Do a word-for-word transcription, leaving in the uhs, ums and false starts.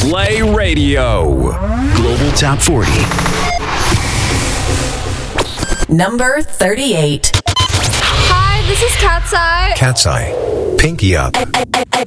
Play Radio. Global Top forty. Number thirty-eight. Hi, this is Cat's Eye. Cat's Eye. Pinky up. I, I, I,